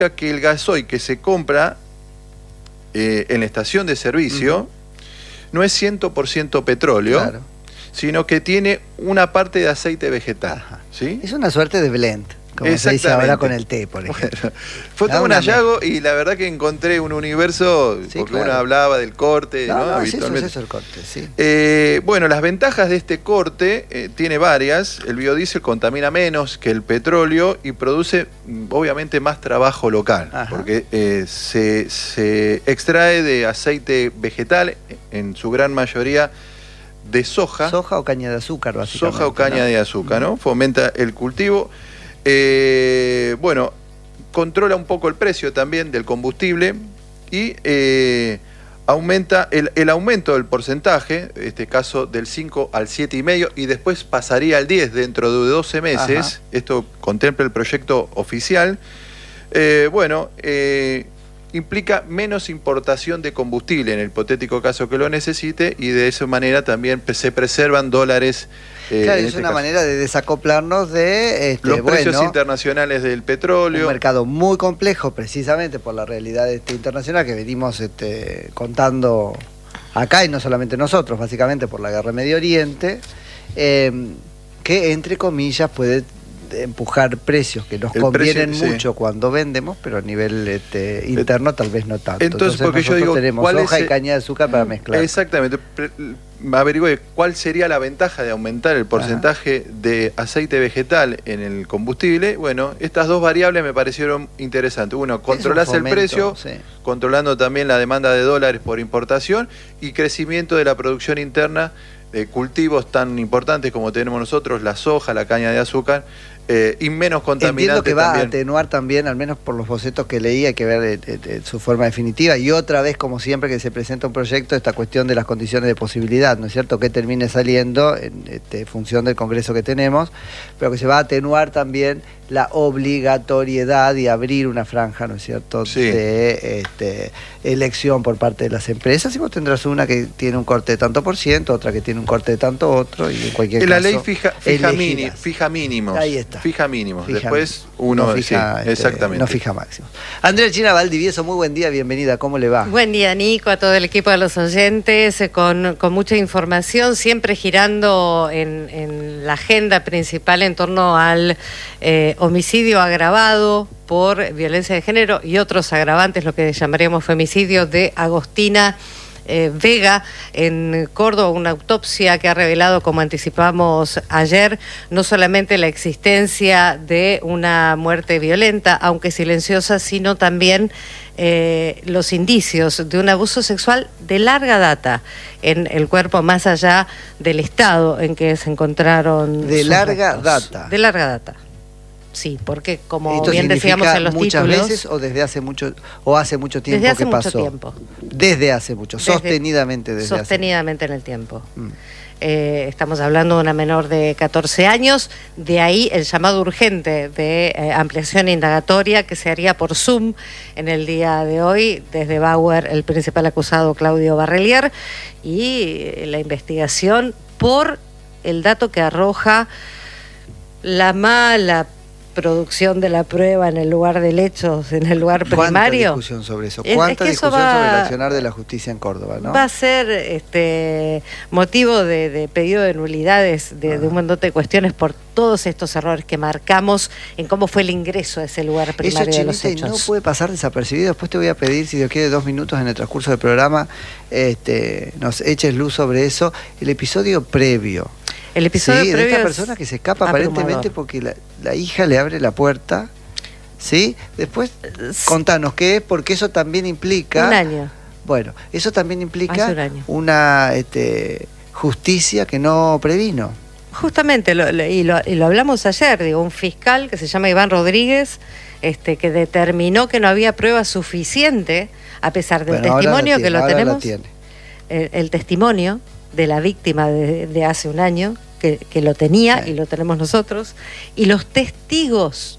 que el gasoil que se compra en la estación de servicio no es 100% petróleo, Claro. sino que tiene una parte de aceite vegetal. ¿Sí? Es una suerte de blend, como se dice ahora con el té, por ejemplo. Bueno, fue todo un hallazgo y la verdad que encontré un universo, Sí, porque claro. uno hablaba del corte, ¿no? No, es Habitualmente. eso el corte, sí. Bueno, las ventajas de este corte tiene varias. El biodiesel contamina menos que el petróleo y produce obviamente más trabajo local. Ajá. Porque se extrae de aceite vegetal, en su gran mayoría de soja. Soja o caña de azúcar, básicamente. Soja o caña de azúcar, ¿no? Fomenta el cultivo. Bueno, controla un poco el precio también del combustible y aumenta el aumento del porcentaje, en este caso del 5 al 7,5 y después pasaría al 10 dentro de 12 meses. Ajá. Esto contempla el proyecto oficial. Implica menos importación de combustible en el hipotético caso que lo necesite y de esa manera también se preservan dólares. Claro, es una manera de desacoplarnos de los precios internacionales del petróleo. Un mercado muy complejo precisamente por la realidad internacional que venimos contando acá y no solamente nosotros, básicamente por la guerra en Medio Oriente, que entre comillas puede empujar precios que nos convienen mucho cuando vendemos, pero a nivel interno tal vez no tanto. Entonces porque yo digo, tenemos hoja y caña de azúcar para mezclar. Exactamente. Averigüe cuál sería la ventaja de aumentar el porcentaje de aceite vegetal en el combustible. Bueno, estas dos variables me parecieron interesantes. Uno, controlás el precio, sí, controlando también la demanda de dólares por importación y crecimiento de la producción interna de cultivos tan importantes como tenemos nosotros, la soja, la caña de azúcar, y menos contaminante. Entiendo que va también a atenuar también, al menos por los bocetos que leí, hay que ver su forma definitiva. Y otra vez, como siempre que se presenta un proyecto, esta cuestión de las condiciones de posibilidad, ¿no es cierto? Que termine saliendo en función del Congreso que tenemos, pero que se va a atenuar también la obligatoriedad de abrir una franja, ¿no es cierto?, sí, de elección por parte de las empresas. Y vos tendrás una que tiene un corte de tanto por ciento, otra que tiene un corte de tanto otro, y en cualquier la caso... ley fija mínimos. Ahí está. Fija mínimos. Después uno no fija, sí, exactamente. No fija máximos. Andrea China Valdivieso, muy buen día, bienvenida, ¿cómo le va? Buen día, Nico, a todo el equipo de los oyentes, con mucha información, siempre girando en la agenda principal en torno al homicidio agravado por violencia de género y otros agravantes, lo que llamaríamos femicidio, de Agostina Vega en Córdoba, una autopsia que ha revelado, como anticipamos ayer, no solamente la existencia de una muerte violenta, aunque silenciosa, sino también los indicios de un abuso sexual de larga data en el cuerpo, más allá del estado en que se encontraron. De larga data. De larga data. Sí, porque como ¿esto bien decíamos en los muchas títulos, veces o desde hace mucho o hace mucho tiempo desde hace que mucho pasó? Tiempo. Desde hace mucho, sostenidamente desde sostenidamente en el tiempo. Estamos hablando de una menor de 14 años, de ahí el llamado urgente de ampliación indagatoria que se haría por Zoom en el día de hoy, desde Bauer, el principal acusado Claudio Barrelier, y la investigación por el dato que arroja la mala producción de la prueba en el lugar del hecho, en el lugar primario. ¿Cuánta discusión sobre eso? ¿Cuánta discusión sobre el accionar de la justicia en Córdoba, ¿no? Va a ser motivo de pedido de nulidades, de un montón de cuestiones por todos estos errores que marcamos en cómo fue el ingreso a ese lugar primario eso, de los hechos. No puede pasar desapercibido. Después te voy a pedir, si Dios quiere, 2 minutos en el transcurso del programa, nos eches luz sobre eso. El episodio previo. El episodio previo de esta persona que se escapa aparentemente porque la hija le abre la puerta, ¿sí? Después, contanos qué es, porque eso también implica... Un año. Bueno, eso también implica Hace un año. Una justicia que no previno. Justamente, lo hablamos ayer, digo, un fiscal que se llama Iván Rodríguez, que determinó que no había prueba suficiente, a pesar del testimonio que lo tenemos, el testimonio de la víctima de hace un año, que lo tenía, sí, y lo tenemos nosotros, y los testigos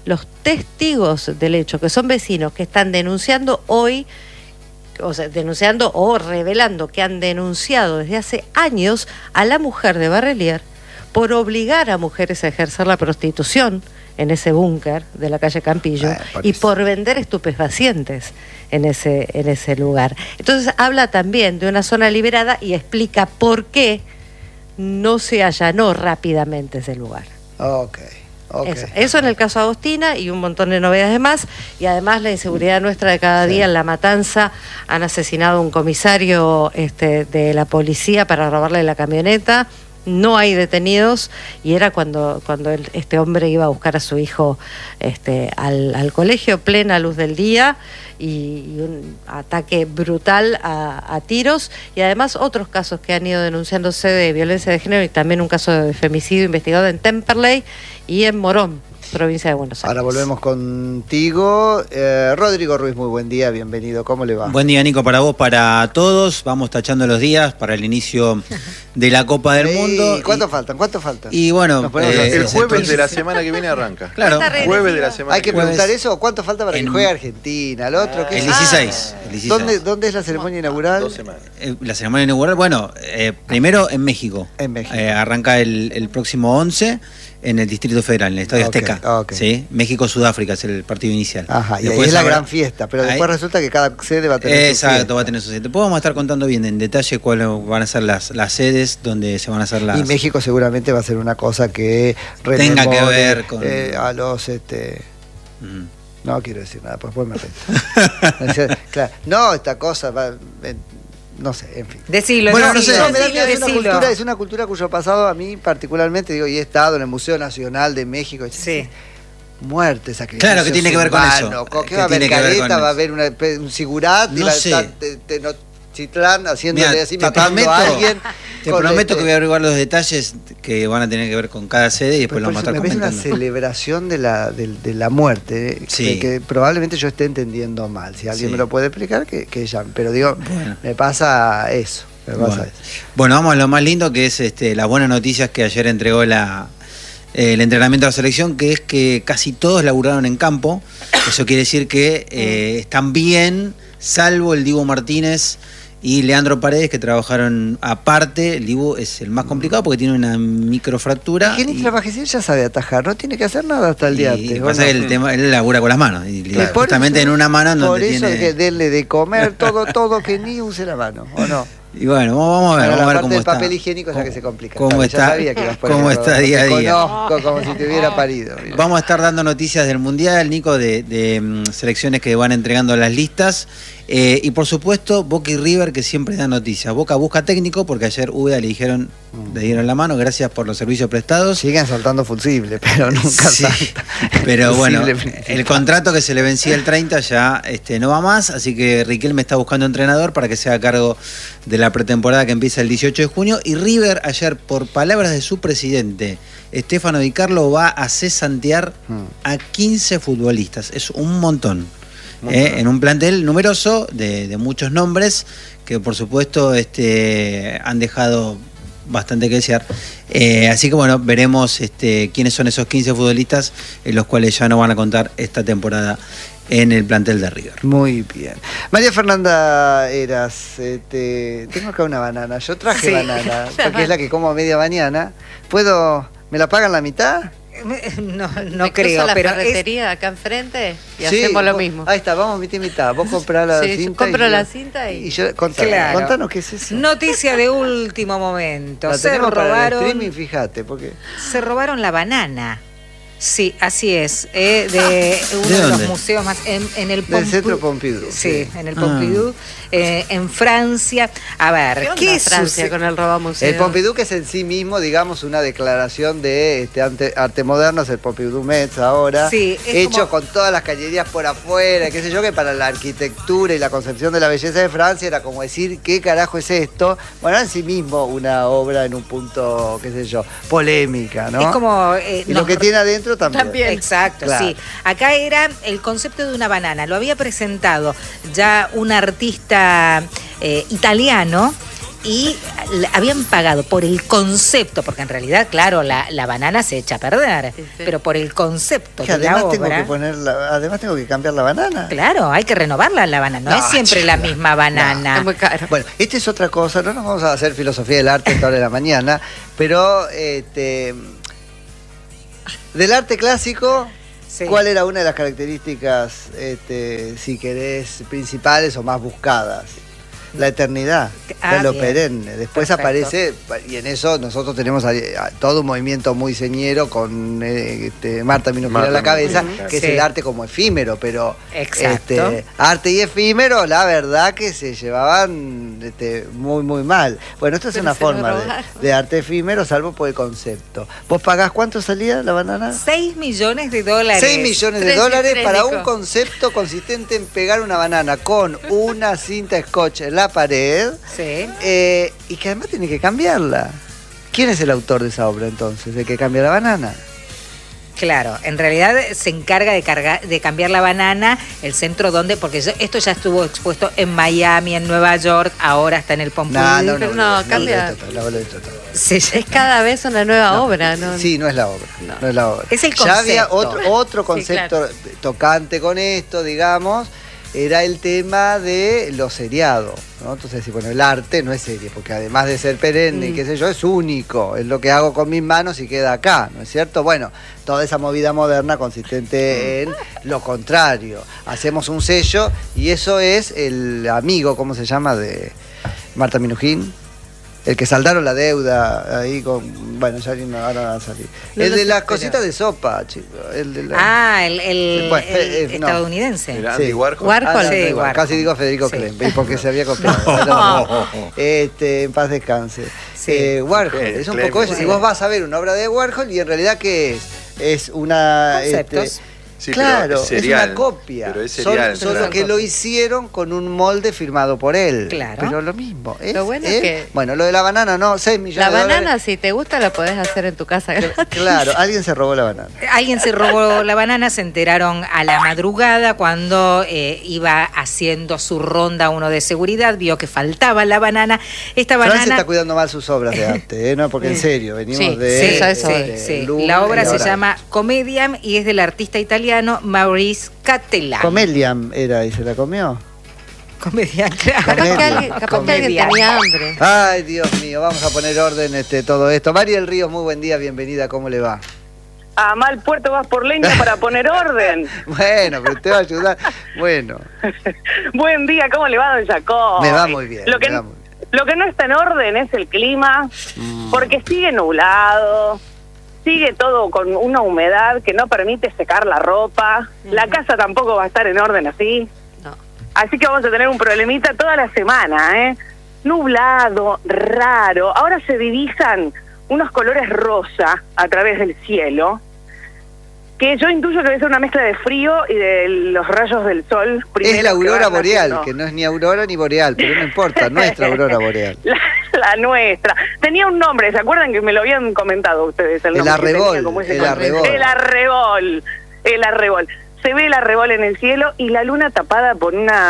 del hecho, que son vecinos que están denunciando hoy, o sea, denunciando o revelando que han denunciado desde hace años a la mujer de Barrelier por obligar a mujeres a ejercer la prostitución en ese búnker de la calle Campillo y por vender estupefacientes en ese lugar. Entonces habla también de una zona liberada y explica por qué no se allanó rápidamente ese lugar. Eso en el caso Agostina y un montón de novedades más, y además la inseguridad nuestra de cada día. En La Matanza han asesinado a un comisario de la policía para robarle la camioneta. No hay detenidos, y era cuando este hombre iba a buscar a su hijo al colegio, plena luz del día, y un ataque brutal a tiros, y además otros casos que han ido denunciándose de violencia de género, y también un caso de femicidio investigado en Temperley y en Morón, provincia de Buenos Aires. Ahora volvemos contigo. Rodrigo Ruiz, muy buen día, bienvenido. ¿Cómo le va? Buen día, Nico, para vos, para todos. Vamos tachando los días para el inicio de la Copa del Mundo. ¿Cuánto faltan? Y bueno, el jueves de la semana que viene arranca. Claro. Jueves de la semana Hay que preguntar eso. ¿Cuánto falta para que juegue Argentina? ¿El otro? El 16. ¿Dónde es la ceremonia inaugural? 2 semanas. La ceremonia inaugural, bueno, primero en México. En México. Arranca el próximo 11 en el Distrito Federal, en el Estadio Azteca. ¿Sí? México-Sudáfrica es el partido inicial. Ajá, y ahí es la gran fiesta, pero después resulta que cada sede va a tener su fiesta. Va a tener su sede. Después vamos a estar contando bien en detalle cuáles van a ser las sedes donde se van a hacer las... Y México seguramente va a ser una cosa que tenga que ver con... a los... No quiero decir nada, pues me reto. Claro. No, esta cosa va... No sé, en fin. Decilo, bueno, no sé, decilo. Es una cultura cuyo pasado a mí particularmente, digo, y he estado en el Museo Nacional de México. Sí. Muerte, sacrificio. Claro, que tiene que ver con eso. ¿Qué va a haber? Careta, va a haber un sigurat, y va a estar Tenochtitlán haciéndole así, matando a alguien. Te prometo que voy a averiguar los detalles que van a tener que ver con cada sede y después lo vamos a estar comentando. Me parece una celebración de la muerte, que probablemente yo esté entendiendo mal. Si alguien me lo puede explicar, que llame. Pero digo, me pasa eso. Bueno, vamos a lo más lindo, que es las buenas noticias que ayer entregó el entrenamiento de la selección, que es que casi todos laburaron en campo. Eso quiere decir que están bien, salvo el Dibu Martínez y Leandro Paredes, que trabajaron aparte. El Dibu es el más complicado porque tiene una microfractura. ¿Quién trabaja? Si él ya sabe atajar, no tiene que hacer nada hasta el día antes. Lo que pasa es que el tema, él labura con las manos. Y justamente en una mano donde tiene... Por eso que denle de comer todo, que ni use la mano, ¿o no? Y bueno, vamos a ver cómo está. El papel higiénico es la que se complica. ¿Cómo está día a día? Conozco como si te hubiera parido. Mira. Vamos a estar dando noticias del Mundial, Nico, de selecciones que van entregando las listas. Y por supuesto, Boca y River, que siempre dan noticias. Boca busca técnico, porque ayer Úbeda le dieron la mano, gracias por los servicios prestados. Siguen saltando fusible, pero nunca salta. Pero bueno, el contrato que se le vencía el 30 ya no va más, así que Riquelme está buscando entrenador para que se haga cargo de la pretemporada que empieza el 18 de junio. Y River ayer, por palabras de su presidente, Stefano Di Carlo, va a cesantear a 15 futbolistas. Es un montón. En un plantel numeroso de muchos nombres que por supuesto han dejado bastante que desear. Así que bueno, veremos quiénes son esos 15 futbolistas en los cuales ya no van a contar esta temporada en el plantel de River. Muy bien. María Fernanda Heras, tengo acá una banana. Yo traje banana, porque es la que como a media mañana. ¿Me la pagan la mitad? No creo, la pero ferretería acá enfrente y hacemos lo mismo. Ahí está, vamos mitad. Vos comprás la cinta. Compro la cinta y yo contanos qué es eso. Noticia de último momento. Se robaron. El streaming, fíjate, porque se robaron la banana. Sí, así es. De uno de los museos más en el Centro Pompidou. Sí, en el Pompidou, en Francia. A ver, ¿qué es Francia con el robamuseo? El Pompidou, que es en sí mismo, digamos, una declaración de arte moderno, es el Pompidou Metz ahora, hecho con todas las cañerías por afuera, qué sé yo, que para la arquitectura y la concepción de la belleza de Francia era como decir, ¿qué carajo es esto? Bueno, en sí mismo una obra en un punto, qué sé yo, polémica, ¿no? Es como... y lo que tiene adentro también. Exacto, claro. Sí. Acá era el concepto de una banana. Lo había presentado ya un artista italiano y habían pagado por el concepto, porque en realidad, claro, la banana se echa a perder, pero por el concepto de la obra... Además tengo que cambiar la banana. Claro, hay que renovarla la banana, no es siempre la misma banana. Es muy caro. Bueno, esta es otra cosa, no nos vamos a hacer filosofía del arte esta hora de la mañana, pero... Del arte clásico, Sí. ¿cuál era una de las características, si querés, principales o más buscadas? La eternidad, lo bien. perenne. Después Perfecto. aparece, y en eso nosotros tenemos todo un movimiento muy señero con Marta Minujín a la cabeza, que Sí. es el arte como efímero, pero Exacto. arte y efímero, la verdad que se llevaban muy, muy mal. Bueno, esto es Pero una se lo forma robaron. de arte efímero, salvo por el concepto. ¿Vos pagás cuánto salía la banana? $6 millones. 6 millones de Tres dólares para cifrénico. un concepto consistente en pegar una banana con una cinta scotch en la pared Sí. y que además tiene que cambiarla. ¿Quién es el autor de esa obra entonces? ¿El que cambia la banana? Claro, en realidad se encarga de cambiar la banana, el centro donde, porque esto ya estuvo expuesto en Miami, en Nueva York, ahora está en el Pompidou. Pero no, cambia. La volví total. Sí, Es cada vez una nueva obra, ¿no? Sí, no es la obra. No es la obra. Es el Ya había concepto. otro concepto tocante con esto, digamos, era el tema de lo seriado, ¿no? Entonces, bueno, el arte no es serie, porque además de ser perenne y qué sé yo, es único, es lo que hago con mis manos y queda acá, ¿no es cierto? Bueno, toda esa movida moderna consistente en lo contrario. Hacemos un sello y eso es el amigo, ¿cómo se llama? De Marta Minujín. El que saldaron la deuda ahí con... Bueno, ya ahora va a salir. No el lo de sé, las pero- cositas de sopa, chico. El de la... El Bueno, no. estadounidense. Era Andy Sí. Warhol. Warhol. no, Sí, igual, Warhol. casi digo Federico Sí. Klein, porque se había copiado. En paz descanse. Sí. Warhol, es un Klein, poco eso. sí. Si vos vas a ver una obra de Warhol y en realidad ¿qué es? Es una... Conceptos. Sí, pero claro, es serial, una copia. pero es serial, Solo claro. que lo hicieron con un molde firmado por él. Claro. Pero lo mismo. Lo bueno es que- Bueno, lo de la banana no, 6 millones La de dólares. banana, si te gusta, la podés hacer en tu casa gratis. Claro, alguien se robó la banana. Alguien se robó la banana, se enteraron a la madrugada cuando iba haciendo su ronda uno de seguridad, vio que faltaba la banana. Esta Francia banana... está cuidando mal sus obras de arte, ¿no? Porque en serio, venimos Sí, de... sí, eso Sí. Louvre La obra y se ahora- llama Comediam y es del artista italiano Maurice Cattelan. Comeliam era y se la comió. Comedian, Capaz Comedia. que alguien Comedia. tenía hambre. Ay, Dios mío, vamos a poner orden todo esto. María del Río, muy buen día, bienvenida, ¿cómo le va? A mal puerto vas por leña para poner orden. Bueno, pero te va a ayudar. Bueno, Buen día, ¿cómo le va, don Jacob? me va muy bien. Lo que, me va muy bien. lo que no está en orden es el clima, porque sigue nublado, sigue todo con una humedad que no permite secar la ropa. La casa tampoco va a estar en orden así. No. Así que vamos a tener un problemita toda la semana, ¿eh? Nublado, raro. Ahora se divisan unos colores rosa a través del cielo, que yo intuyo que debe ser una mezcla de frío y de los rayos del sol. Es primero la que aurora van boreal, haciendo. que no es ni aurora ni boreal, pero no importa, nuestra aurora boreal. La nuestra. Tenía un nombre, ¿se acuerdan que me lo habían comentado ustedes? El nombre que arrebol, tenía, como ese el nombre. arrebol. El arrebol. El arrebol. Se ve el arrebol en el cielo y la luna tapada por una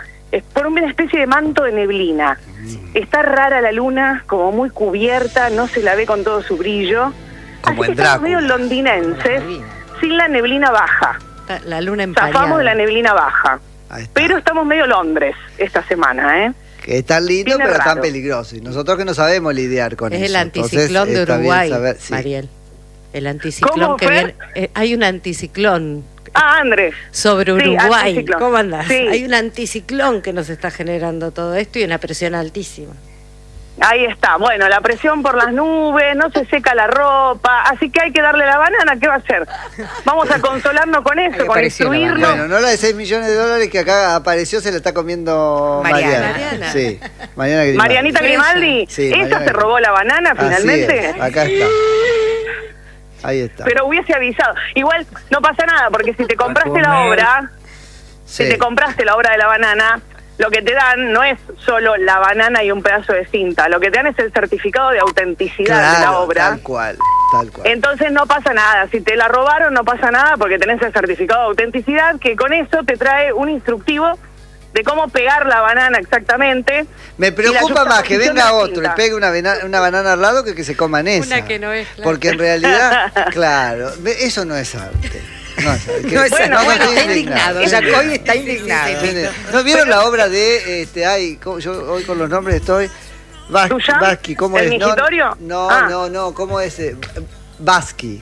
especie de manto de neblina. Está rara la luna, como muy cubierta, no se la ve con todo su brillo. Como Así en que estamos Drácula. medio londinenses, sin la neblina baja. La luna Zafamos de la empañada. neblina baja. Ahí está. Pero estamos medio Londres esta semana, ¿eh? Que es tan lindo, Tiene pero tan raro. peligroso. Y nosotros que no sabemos lidiar con Es eso. el anticiclón Entonces, de está bien Uruguay, saber- sí. Mariel. El anticiclón ¿Cómo, que Fer? viene. Hay un anticiclón Ah, Andrés. sobre Sí, Uruguay. anticiclón. ¿Cómo andás? Sí. Hay un anticiclón que nos está generando todo esto y una presión altísima. Ahí está. Bueno, la presión por las nubes, no se seca la ropa, así que hay que darle la banana. ¿Qué va a hacer? Vamos a consolarnos con Ahí eso, con apareció la instruirnos. Bueno, no la de 6 millones de dólares que acá apareció, se la está comiendo Mariana. Mariana. Sí, Mariana Grimaldi. Marianita Grimaldi, Sí, ¿ella Mariana se robó la banana Así finalmente? es, acá está. Ahí está. Pero hubiese avisado. Igual no pasa nada, porque si te compraste la obra, Sí. si te compraste la obra de la banana, lo que te dan no es solo la banana y un pedazo de cinta, lo que te dan es el certificado de autenticidad de la Claro, obra. tal cual, tal cual. Entonces no pasa nada, si te la robaron no pasa nada porque tenés el certificado de autenticidad que con eso te trae un instructivo de cómo pegar la banana exactamente. Me y la preocupa más que yuxtaposición venga de la otro y cinta. pegue una banana al lado que se coman esa. Una que no es, claro. Porque en realidad, claro, eso no es arte. No es arte. No, Bueno, está estoy indignado. Jacobi está indignado. ¿No vieron la obra de yo hoy con los nombres estoy ¿Duchamp? Basqui, ¿cómo ¿El es? Mingitorio? No, Ah. no, ¿cómo es? Basqui.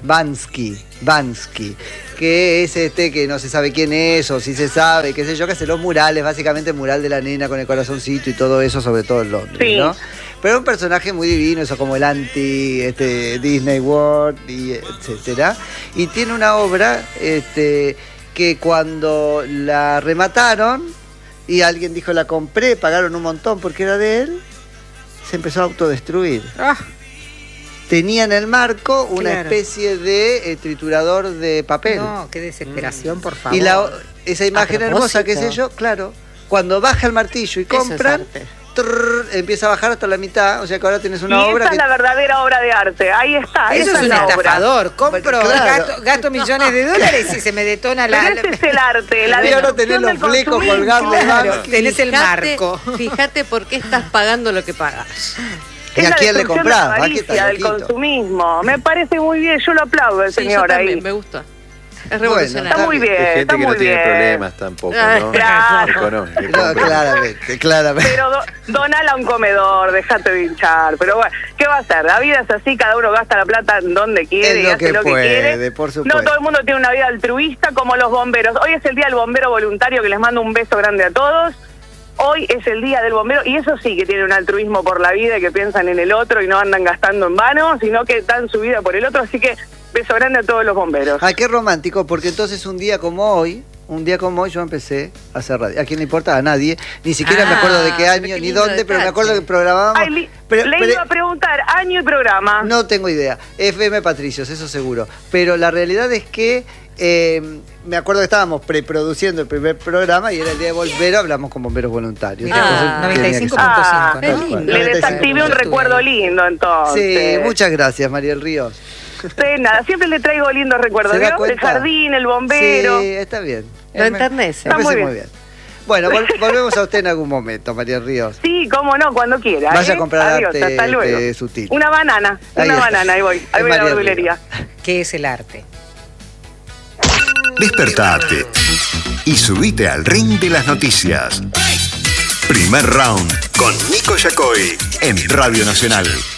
Bansky, que es que no se sabe quién es, o si se sabe, qué sé yo, que hace los murales, básicamente el mural de la nena con el corazoncito y todo eso, sobre todo en Londres, sí, ¿no? Pero un personaje muy divino, eso como el anti Disney World, y etcétera. Y tiene una obra que cuando la remataron y alguien dijo la compré, pagaron un montón porque era de él, se empezó a autodestruir. Tenía en el marco una especie de triturador de papel. No, qué desesperación, por favor. Y esa imagen hermosa, qué sé yo, claro, cuando baja el martillo y compran, empieza a bajar hasta la mitad, o sea que ahora tienes una obra. Esa es la verdadera obra de arte, ahí está. Eso es un estafador. Compro, claro, gasto millones de dólares y se me detona la. Pero ese es el arte, la de ahora tenés los flecos colgados. Claro, tenés el marco. Fíjate por qué estás pagando lo que pagas. ¿Y a quién le comprás? La avaricia del consumismo. Me parece muy bien, yo lo aplaudo el señor yo ahí. También, me gusta. Es revolucionario. Está muy bien. Hay gente está que no muy tiene bien. problemas tampoco, ¿no? Claro. Económicos. No, claramente. Pero donala a un comedor, dejate de hinchar. Pero bueno, ¿qué va a hacer? La vida es así, cada uno gasta la plata donde quiere y hace lo que quiere. Por supuesto. No todo el mundo tiene una vida altruista como los bomberos. Hoy es el día del bombero voluntario, que les mando un beso grande a todos. Hoy es el día del bombero, y eso sí que tiene un altruismo por la vida y que piensan en el otro y no andan gastando en vano, sino que dan su vida por el otro. Así que beso grande a todos los bomberos. Ay, qué romántico, porque entonces un día como hoy yo empecé a hacer radio. ¿A quién le importa? A nadie. Ni siquiera me acuerdo de qué año ni dónde, pero me acuerdo que programábamos. Ay, le iba a preguntar, año y programa. No tengo idea. FM Patricios, eso seguro. Pero la realidad es que me acuerdo que estábamos preproduciendo el primer programa y era el día de bombero, hablamos con bomberos voluntarios. 95.5. Le desactivé un recuerdo lindo entonces. Sí, muchas gracias, Mariel Ríos. Sí, nada, siempre le traigo lindos recuerdos, ¿no? El jardín, el bombero. Sí, está bien. Lo enternece. Está muy bien. Bueno, volvemos a usted en algún momento, Mariel Ríos. Sí, cómo no, cuando quiera. Vaya a comprar Adiós, arte hasta luego. sutil. Una banana, ahí voy a la verdulería. ¿Qué es el arte? Despertate y subite al ring de las noticias. Primer round con Nico Yacoy en Radio Nacional.